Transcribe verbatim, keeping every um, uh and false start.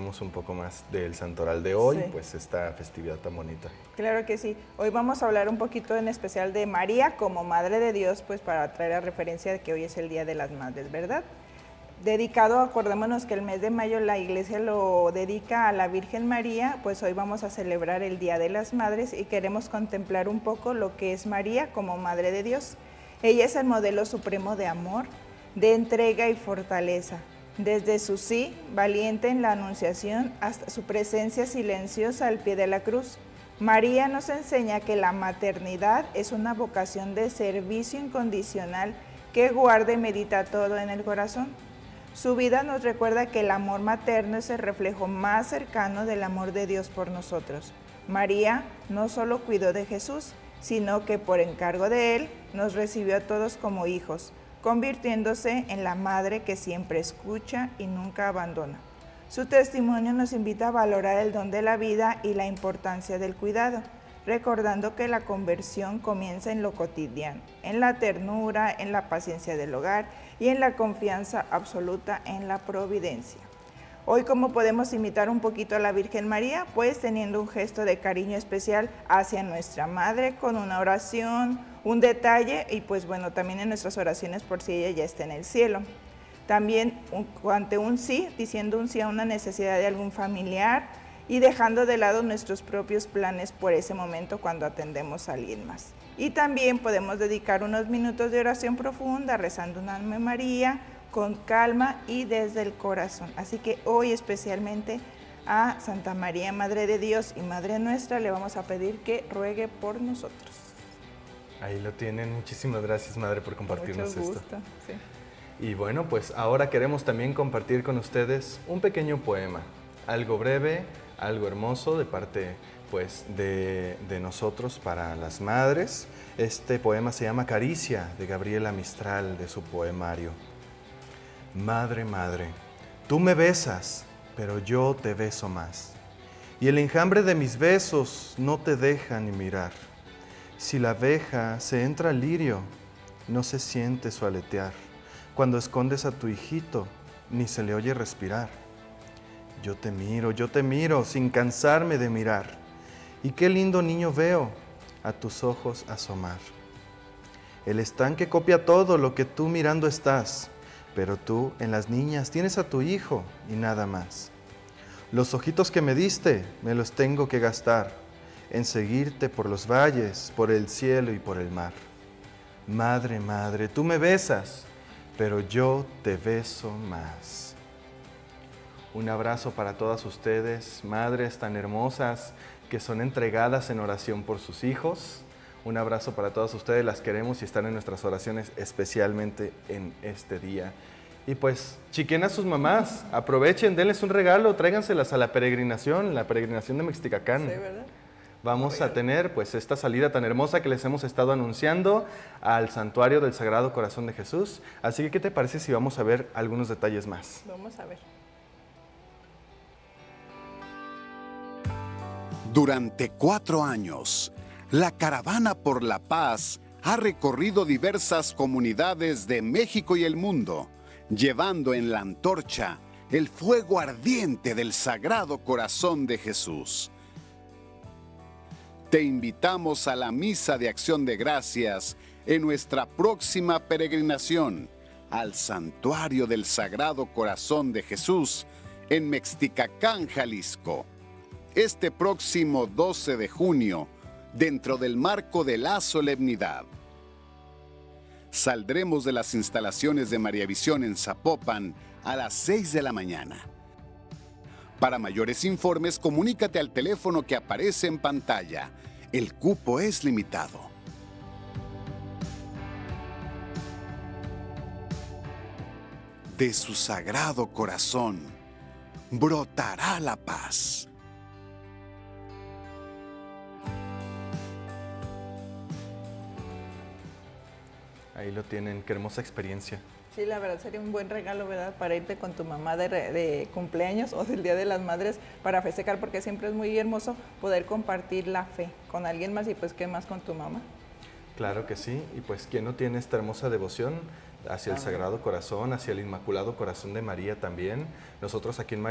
conozcamos un poco más del santoral de hoy, Sí. pues esta festividad tan bonita. Claro que sí. Hoy vamos a hablar un poquito en especial de María como Madre de Dios, pues para traer a referencia de que hoy es el Día de las Madres, ¿verdad? Dedicado, acordémonos que el mes de mayo la iglesia lo dedica a la Virgen María, pues hoy vamos a celebrar el Día de las Madres y queremos contemplar un poco lo que es María como Madre de Dios. Ella es el modelo supremo de amor, de entrega y fortaleza. Desde su sí, valiente en la anunciación, hasta su presencia silenciosa al pie de la cruz. María nos enseña que la maternidad es una vocación de servicio incondicional que guarda y medita todo en el corazón. Su vida nos recuerda que el amor materno es el reflejo más cercano del amor de Dios por nosotros. María no solo cuidó de Jesús, sino que por encargo de Él nos recibió a todos como hijos, convirtiéndose en la madre que siempre escucha y nunca abandona. Su testimonio nos invita a valorar el don de la vida y la importancia del cuidado, recordando que la conversión comienza en lo cotidiano, en la ternura, en la paciencia del hogar y en la confianza absoluta en la providencia. Hoy, ¿cómo podemos imitar un poquito a la Virgen María? Pues teniendo un gesto de cariño especial hacia nuestra Madre con una oración, un detalle y pues bueno, también en nuestras oraciones por si ella ya está en el cielo. También un, ante un sí, diciendo un sí a una necesidad de algún familiar y dejando de lado nuestros propios planes por ese momento cuando atendemos a alguien más. Y también podemos dedicar unos minutos de oración profunda rezando un Ave María con calma y desde el corazón. Así que hoy especialmente a Santa María, Madre de Dios y Madre nuestra, le vamos a pedir que ruegue por nosotros. Ahí lo tienen. Muchísimas gracias, Madre, por compartirnos Mucho esto. gusto, sí. Y bueno, pues ahora queremos también compartir con ustedes un pequeño poema, algo breve, algo hermoso de parte pues de, de nosotros para las madres. Este poema se llama Caricia, de Gabriela Mistral, de su poemario. Madre, madre, tú me besas, pero yo te beso más, y el enjambre de mis besos no te deja ni mirar. Si la abeja se entra al lirio, no se siente su aletear. Cuando escondes a tu hijito, ni se le oye respirar. Yo te miro, yo te miro, sin cansarme de mirar. Y qué lindo niño veo a tus ojos asomar. El estanque copia todo lo que tú mirando estás, pero tú en las niñas tienes a tu hijo y nada más. Los ojitos que me diste me los tengo que gastar en seguirte por los valles, por el cielo y por el mar. Madre, madre, tú me besas, pero yo te beso más. Un abrazo para todas ustedes, madres tan hermosas que son entregadas en oración por sus hijos. Un abrazo para todas ustedes, las queremos y están en nuestras oraciones, especialmente en este día. Y pues, chiquen a sus mamás, aprovechen, denles un regalo, tráiganselas a la peregrinación, la peregrinación de Mexticacán. Sí, ¿verdad? Vamos a tener pues esta salida tan hermosa que les hemos estado anunciando al Santuario del Sagrado Corazón de Jesús. Así que, ¿qué te parece si vamos a ver algunos detalles más? Vamos a ver. Durante cuatro años, la Caravana por la Paz ha recorrido diversas comunidades de México y el mundo, llevando en la antorcha el fuego ardiente del Sagrado Corazón de Jesús. Te invitamos a la Misa de Acción de Gracias en nuestra próxima peregrinación al Santuario del Sagrado Corazón de Jesús en Mexticacán, Jalisco. Este próximo doce de junio, dentro del marco de la solemnidad. Saldremos de las instalaciones de María Visión en Zapopan a las seis de la mañana. Para mayores informes, comunícate al teléfono que aparece en pantalla. El cupo es limitado. De su sagrado corazón brotará la paz. Ahí lo tienen, qué hermosa experiencia. Sí, la verdad sería un buen regalo, ¿verdad? Para irte con tu mamá de, de cumpleaños o del Día de las Madres para festejar, porque siempre es muy hermoso poder compartir la fe con alguien más y pues qué más con tu mamá. Claro que sí, y pues ¿quién no tiene esta hermosa devoción hacia el Sagrado Corazón, hacia el Inmaculado Corazón de María también? Nosotros aquí en